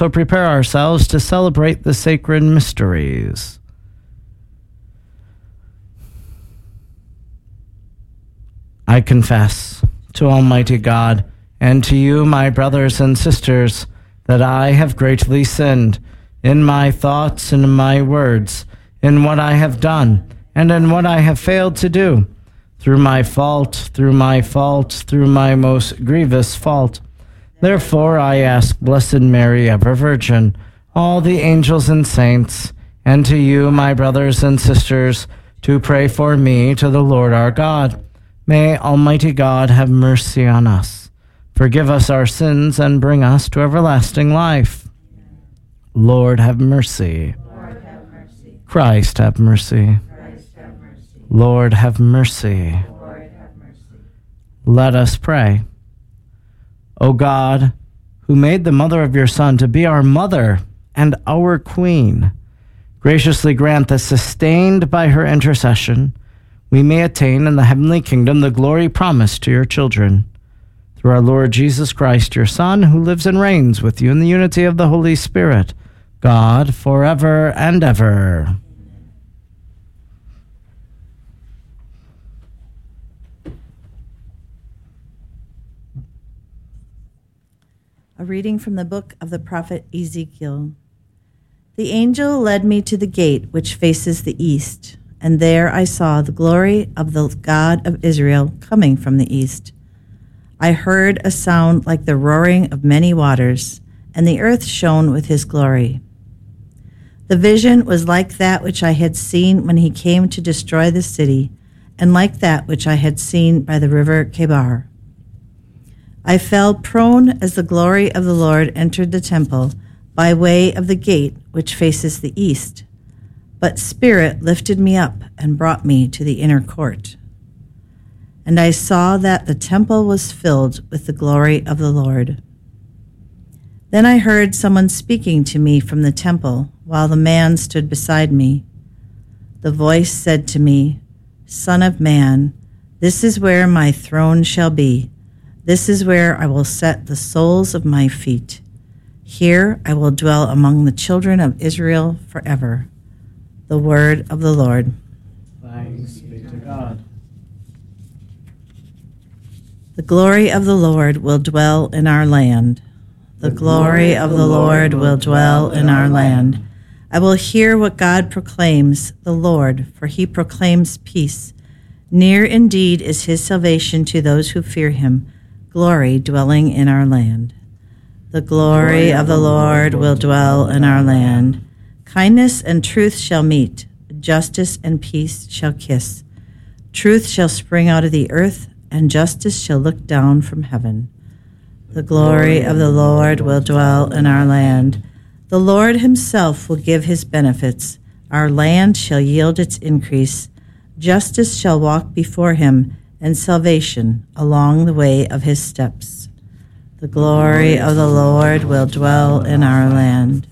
so prepare ourselves to celebrate the sacred mysteries. I confess to Almighty God and to you, my brothers and sisters, that I have greatly sinned in my thoughts and in my words, in what I have done and in what I have failed to do, through my fault, through my most grievous fault. Therefore I ask Blessed Mary, ever Virgin, all the angels and saints, and to you, my brothers and sisters, to pray for me to the Lord our God. May Almighty God have mercy on us, forgive us our sins, and bring us to everlasting life. Lord, have mercy. Lord, have mercy. Christ, have mercy. Christ, have mercy. Lord, have mercy. Lord, have mercy. Let us pray. O God, who made the mother of your Son to be our mother and our Queen, graciously grant that, sustained by her intercession, we may attain in the heavenly kingdom the glory promised to your children. Through our Lord Jesus Christ, your Son, who lives and reigns with you in the unity of the Holy Spirit, God, forever and ever. A reading from the book of the prophet Ezekiel. The angel led me to the gate which faces the east, and there I saw the glory of the God of Israel coming from the east. I heard a sound like the roaring of many waters, and the earth shone with his glory. The vision was like that which I had seen when he came to destroy the city, and like that which I had seen by the river Kebar. I fell prone as the glory of the Lord entered the temple by way of the gate which faces the east, but Spirit lifted me up and brought me to the inner court. And I saw that the temple was filled with the glory of the Lord. Then I heard someone speaking to me from the temple while the man stood beside me. The voice said to me, Son of man, this is where my throne shall be. This is where I will set the soles of my feet. Here I will dwell among the children of Israel forever. The word of the Lord. Thanks be to God. The glory of the Lord will dwell in our land. The glory of the Lord will dwell in our land. I will hear what God proclaims, the Lord, for he proclaims peace. Near indeed is his salvation to those who fear him, glory dwelling in our land. The glory of the Lord will dwell in our land. Kindness and truth shall meet, justice and peace shall kiss. Truth shall spring out of the earth, and justice shall look down from heaven. The glory of the Lord will dwell in our land. The Lord himself will give his benefits. Our land shall yield its increase. Justice shall walk before him, and salvation along the way of his steps. The glory of the Lord will dwell in our land.